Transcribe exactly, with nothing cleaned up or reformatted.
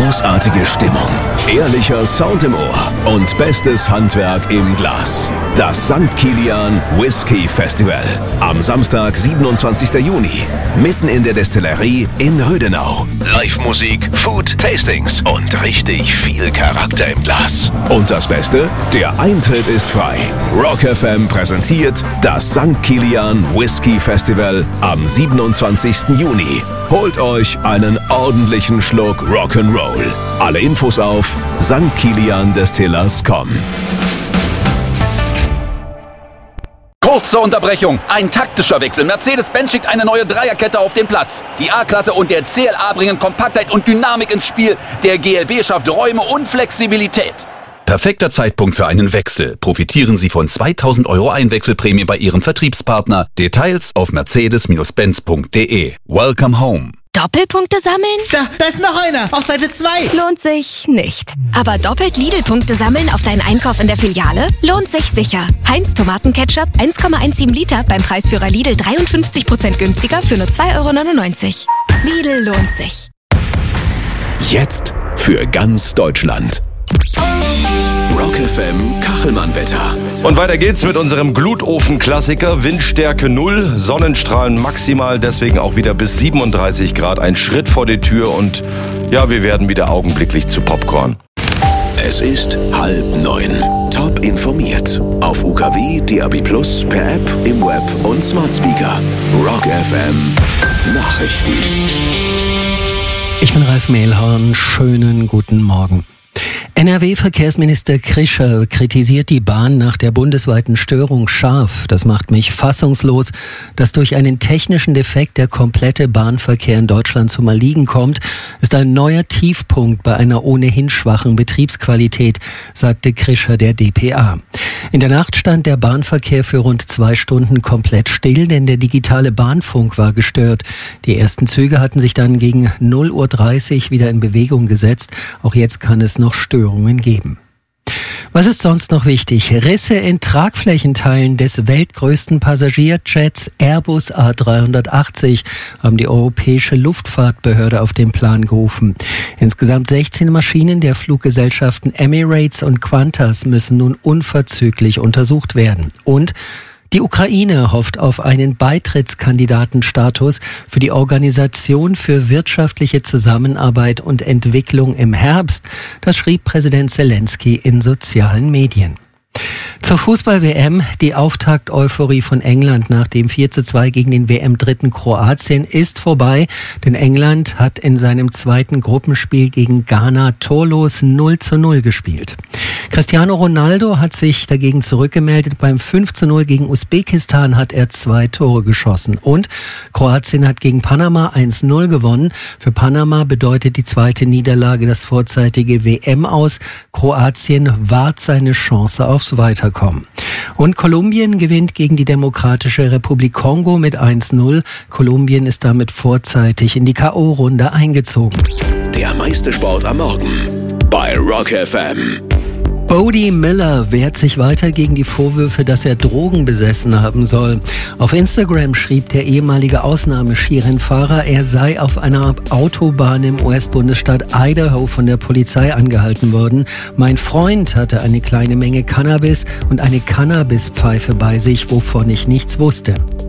Großartige Stimmung, ehrlicher Sound im Ohr und bestes Handwerk im Glas. Das Sankt Kilian Whisky Festival. Am Samstag, siebenundzwanzigsten Juni. Mitten in der Destillerie in Rödenau. Live-Musik, Food, Tastings und richtig viel Charakter im Glas. Und das Beste? Der Eintritt ist frei. Rock F M präsentiert das Sankt Kilian Whisky Festival am siebenundzwanzigsten Juni. Holt euch einen ordentlichen Schluck Rock'n'Roll. Alle Infos auf sankt kilian distillers punkt com. Kurze Unterbrechung, ein taktischer Wechsel. Mercedes-Benz schickt eine neue Dreierkette auf den Platz. Die A-Klasse und der C L A bringen Kompaktheit und Dynamik ins Spiel. Der G L B schafft Räume und Flexibilität. Perfekter Zeitpunkt für einen Wechsel. Profitieren Sie von zweitausend Euro Einwechselprämie bei Ihrem Vertriebspartner. Details auf mercedes Benz punkt de. Welcome home. Doppelpunkte sammeln? Da, da ist noch einer, auf Seite zwei. Lohnt sich nicht. Aber doppelt Lidl-Punkte sammeln auf deinen Einkauf in der Filiale? Lohnt sich sicher. Heinz Tomatenketchup eins Komma siebzehn Liter beim Preisführer Lidl dreiundfünfzig Prozent günstiger für nur zwei Euro neunundneunzig. Lidl lohnt sich. Jetzt für ganz Deutschland. Rock F M Kachelmann-Wetter. Und weiter geht's mit unserem Glutofen-Klassiker. Windstärke null, Sonnenstrahlen maximal, deswegen auch wieder bis siebenunddreißig Grad. Ein Schritt vor die Tür und ja, wir werden wieder augenblicklich zu Popcorn. Es ist halb neun. Top informiert. Auf U K W, D A B plus, per App, im Web und Smart Speaker. Rock F M Nachrichten. Ich bin Ralf Mehlhorn. Schönen guten Morgen. N R W-Verkehrsminister Krischer kritisiert die Bahn nach der bundesweiten Störung scharf. Das macht mich fassungslos, dass durch einen technischen Defekt der komplette Bahnverkehr in Deutschland zum Erliegen kommt, ist ein neuer Tiefpunkt bei einer ohnehin schwachen Betriebsqualität, sagte Krischer der d p a. In der Nacht stand der Bahnverkehr für rund zwei Stunden komplett still, denn der digitale Bahnfunk war gestört. Die ersten Züge hatten sich dann gegen null Uhr dreißig wieder in Bewegung gesetzt. Auch jetzt kann es noch Störungen geben. Was ist sonst noch wichtig? Risse in Tragflächenteilen des weltgrößten Passagierjets Airbus A dreihundertachtzig haben die Europäische Luftfahrtbehörde auf den Plan gerufen. Insgesamt sechzehn Maschinen der Fluggesellschaften Emirates und Qantas müssen nun unverzüglich untersucht werden. Und die Ukraine hofft auf einen Beitrittskandidatenstatus für die Organisation für wirtschaftliche Zusammenarbeit und Entwicklung im Herbst. Das schrieb Präsident Zelensky in sozialen Medien. Zur Fußball-W M, die Auftakt-Euphorie von England nach dem vier zu zwei gegen den W M-Dritten Kroatien ist vorbei, denn England hat in seinem zweiten Gruppenspiel gegen Ghana torlos null zu null gespielt. Cristiano Ronaldo hat sich dagegen zurückgemeldet. Beim fünf zu null gegen Usbekistan hat er zwei Tore geschossen. Und Kroatien hat gegen Panama eins zu null gewonnen. Für Panama bedeutet die zweite Niederlage das vorzeitige W M-Aus. Kroatien wahrt seine Chance aufs Weiterkommen. Und Kolumbien gewinnt gegen die Demokratische Republik Kongo mit eins zu null. Kolumbien ist damit vorzeitig in die K O-Runde eingezogen. Der meiste Sport am Morgen bei Rock F M. Bodie Miller wehrt sich weiter gegen die Vorwürfe, dass er Drogen besessen haben soll. Auf Instagram schrieb der ehemalige Ausnahmeskirennfahrer, er sei auf einer Autobahn im U S-Bundesstaat Idaho von der Polizei angehalten worden. Mein Freund hatte eine kleine Menge Cannabis und eine Cannabispfeife bei sich, wovon ich nichts wusste.